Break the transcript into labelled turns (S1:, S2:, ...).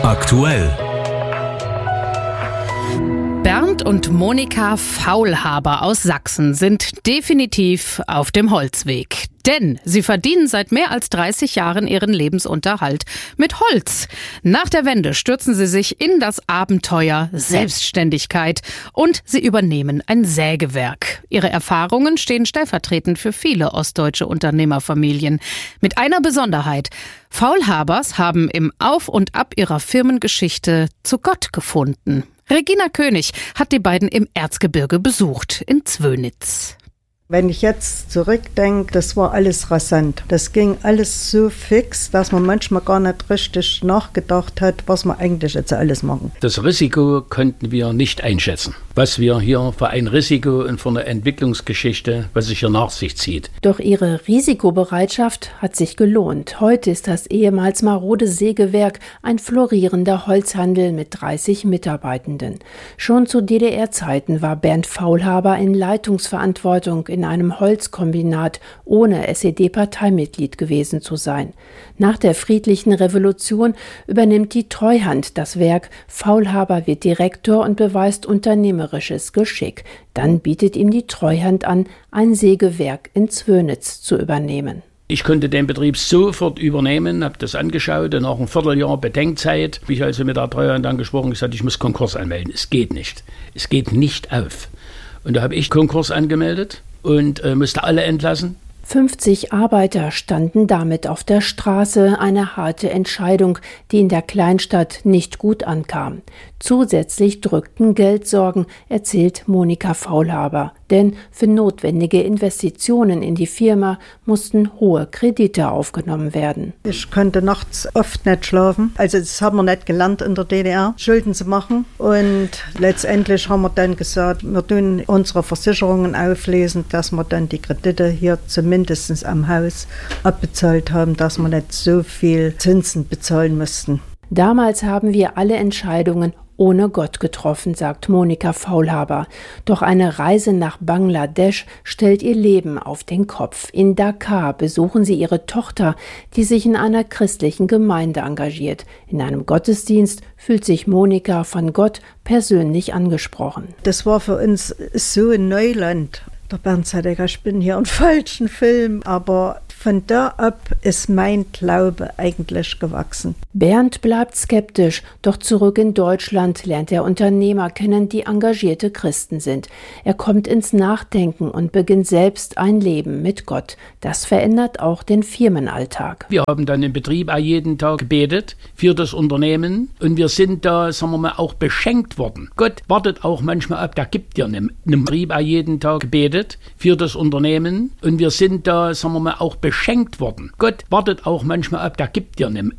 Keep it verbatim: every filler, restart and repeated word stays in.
S1: Aktuell.
S2: Bernd und Monika Faulhaber aus Sachsen sind definitiv auf dem Holzweg. Denn sie verdienen seit mehr als dreißig Jahren ihren Lebensunterhalt mit Holz. Nach der Wende stürzen sie sich in das Abenteuer Selbstständigkeit und sie übernehmen ein Sägewerk. Ihre Erfahrungen stehen stellvertretend für viele ostdeutsche Unternehmerfamilien. Mit einer Besonderheit: Faulhabers haben im Auf und Ab ihrer Firmengeschichte zu Gott gefunden. Regina König hat die beiden im Erzgebirge besucht, in Zwönitz.
S3: Wenn ich jetzt zurückdenke, das war alles rasant. Das ging alles so fix, dass man manchmal gar nicht richtig nachgedacht hat, was wir eigentlich jetzt alles machen.
S4: Das Risiko konnten wir nicht einschätzen, was wir hier für ein Risiko und für eine Entwicklungsgeschichte, was sich hier nach sich zieht.
S5: Doch ihre Risikobereitschaft hat sich gelohnt. Heute ist das ehemals marode Sägewerk ein florierender Holzhandel mit dreißig Mitarbeitenden. Schon zu D D R-Zeiten war Bernd Faulhaber in Leitungsverantwortung in einem Holzkombinat, ohne S E D-Parteimitglied gewesen zu sein. Nach der friedlichen Revolution übernimmt die Treuhand das Werk. Faulhaber wird Direktor und beweist unternehmerisches Geschick. Dann bietet ihm die Treuhand an, ein Sägewerk in Zwönitz zu übernehmen.
S4: Ich konnte den Betrieb sofort übernehmen, habe das angeschaut und nach einem Vierteljahr Bedenkzeit bin ich also mit der Treuhand angesprochen und gesagt, ich muss Konkurs anmelden. Es geht nicht. Es geht nicht auf. Und da habe ich Konkurs angemeldet und äh, musste alle entlassen.
S5: fünfzig Arbeiter standen damit auf der Straße, eine harte Entscheidung, die in der Kleinstadt nicht gut ankam. Zusätzlich drückten Geldsorgen, erzählt Monika Faulhaber. Denn für notwendige Investitionen in die Firma mussten hohe Kredite aufgenommen werden.
S3: Ich konnte nachts oft nicht schlafen. Also das haben wir nicht gelernt in der D D R, Schulden zu machen. Und letztendlich haben wir dann gesagt, wir tun unsere Versicherungen auflesen, dass wir dann die Kredite hier zumindest am Haus abbezahlt haben, dass wir nicht so viel Zinsen bezahlen mussten.
S5: Damals haben wir alle Entscheidungen ohne Gott getroffen, sagt Monika Faulhaber. Doch eine Reise nach Bangladesch stellt ihr Leben auf den Kopf. In Dhaka besuchen sie ihre Tochter, die sich in einer christlichen Gemeinde engagiert. In einem Gottesdienst fühlt sich Monika von Gott persönlich angesprochen.
S3: Das war für uns so ein Neuland. Der Bernd sagte, ich bin hier im falschen Film, aber von da ab ist mein Glaube eigentlich gewachsen.
S5: Bernd bleibt skeptisch, doch zurück in Deutschland lernt er Unternehmer kennen, die engagierte Christen sind. Er kommt ins Nachdenken und beginnt selbst ein Leben mit Gott. Das verändert auch den Firmenalltag.
S4: Wir haben dann im Betrieb auch jeden Tag gebetet für das Unternehmen und wir sind da, sagen wir mal, auch beschenkt worden. Gott wartet auch manchmal ab, da gibt dir einem, einem Betrieb auch jeden Tag gebetet für das Unternehmen und wir sind da, sagen wir mal, auch beschenkt worden. Gott wartet auch manchmal ab, da gibt dir einem